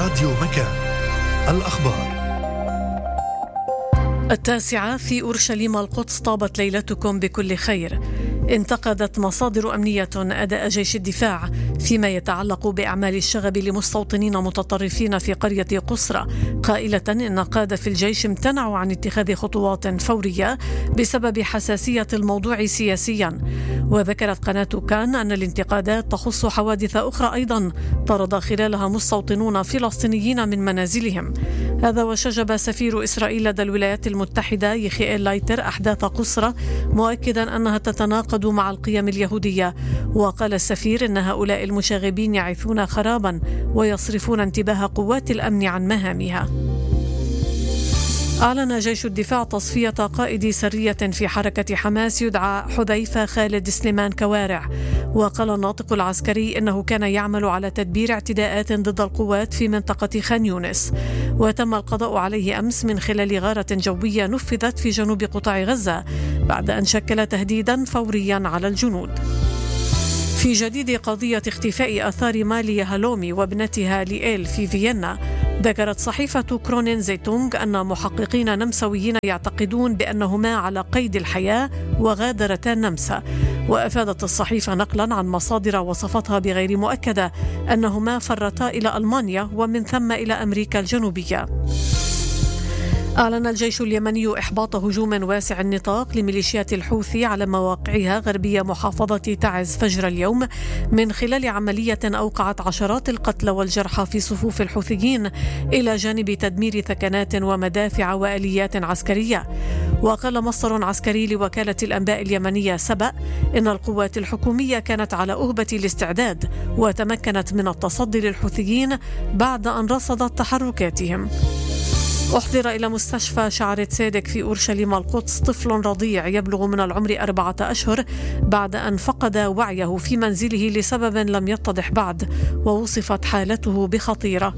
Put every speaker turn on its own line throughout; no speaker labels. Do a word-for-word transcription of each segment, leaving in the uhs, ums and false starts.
راديو مكان. الأخبار
التاسعة. في أورشليم القدس طابت ليلتكم بكل خير. انتقدت مصادر أمنية أداء جيش الدفاع فيما يتعلق بأعمال الشغب لمستوطنين متطرفين في قرية قصرى، قائلة إن قادة في الجيش امتنعوا عن اتخاذ خطوات فورية بسبب حساسية الموضوع سياسيا. وذكرت قناة كان أن الانتقادات تخص حوادث أخرى أيضا طرد خلالها مستوطنون فلسطينيين من منازلهم. هذا وشجب سفير إسرائيل لدى الولايات المتحدة يخيئيل لايتر أحداث قصرى، مؤكدا أنها تتناقض مع القيم اليهودية. وقال السفير إن هؤلاء المشاغبين يعيثون خرابا ويصرفون انتباه قوات الأمن عن مهامها. أعلن جيش الدفاع تصفية قائد سرية في حركة حماس يدعى حذيفة خالد سليمان كوارع. وقال الناطق العسكري إنه كان يعمل على تدبير اعتداءات ضد القوات في منطقة خان يونس، وتم القضاء عليه أمس من خلال غارة جوية نفذت في جنوب قطاع غزة بعد أن شكل تهديدا فوريا على الجنود. في جديد قضية اختفاء آثار ماليا هالومي وابنتها ليئيل في فيينا، ذكرت صحيفة كرونين زيتونغ أن محققين نمساويين يعتقدون بأنهما على قيد الحياة وغادرتا النمسا. وأفادت الصحيفة نقلا عن مصادر وصفتها بغير مؤكدة أنهما فرتا إلى ألمانيا ومن ثم إلى أمريكا الجنوبية. أعلن الجيش اليمني إحباط هجوم واسع النطاق لميليشيات الحوثي على مواقعها غربية محافظة تعز فجر اليوم، من خلال عملية أوقعت عشرات القتلى والجرحى في صفوف الحوثيين، إلى جانب تدمير ثكنات ومدافع وآليات عسكرية. وقال مصدر عسكري لوكالة الأنباء اليمنية سبأ إن القوات الحكومية كانت على أهبة الاستعداد وتمكنت من التصدي للحوثيين بعد أن رصدت تحركاتهم. أحضر إلى مستشفى شعرة سيدك في أورشليم القدس طفل رضيع يبلغ من العمر أربعة أشهر بعد أن فقد وعيه في منزله لسبب لم يتضح بعد، ووصفت حالته بخطيرة.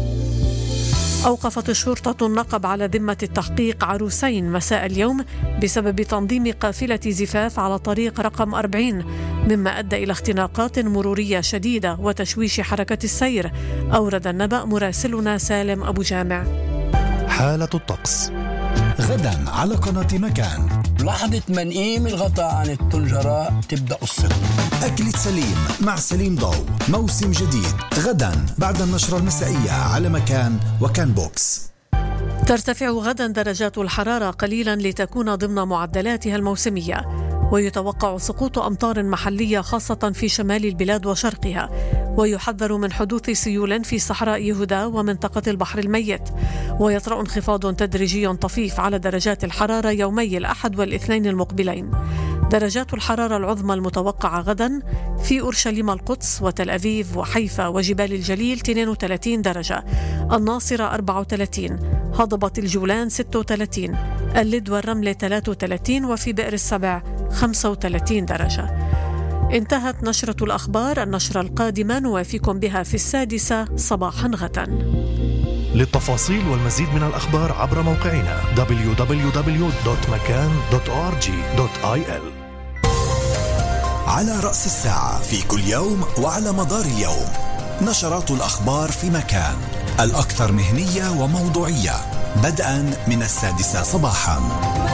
أوقفت الشرطة النقب على ذمة التحقيق عروسين مساء اليوم بسبب تنظيم قافلة زفاف على طريق رقم أربعين، مما أدى إلى اختناقات مرورية شديدة وتشويش حركة السير. أورد النبأ مراسلنا سالم أبو جامع.
حالة الطقس
غدا على قناة مكان.
لحظة منقيم الغطاء عن الطنجرة تبدأ الصدق.
أكلة سليم مع سليم ضو، موسم جديد غدا بعد النشرة المسائية على مكان وكان بوكس.
ترتفع غدا درجات الحرارة قليلا لتكون ضمن معدلاتها الموسمية، ويتوقع سقوط أمطار محلية خاصة في شمال البلاد وشرقها، ويحذر من حدوث سيول في صحراء يهودا ومنطقة البحر الميت. ويطرأ انخفاض تدريجي طفيف على درجات الحرارة يومي الأحد والاثنين المقبلين. درجات الحرارة العظمى المتوقعة غدا في أورشليم القدس وتل أبيب وحيفا وجبال الجليل اثنين وثلاثين درجة، الناصرة أربعة وثلاثين، هضبة الجولان ستة وثلاثين، اللد والرمل ثلاثة وثلاثين، وفي بئر السبع خمسة وثلاثين درجة. انتهت نشرة الأخبار. النشرة القادمة نوافيكم بها في السادسة صباحا غدا.
للتفاصيل والمزيد من الأخبار عبر موقعنا دبليو دبليو دبليو دوت مكان دوت أو آر جي دوت آي إل.
على رأس الساعة في كل يوم وعلى مدار اليوم نشرات الأخبار في مكان، الأكثر مهنية وموضوعية، بدءا من السادسة صباحا.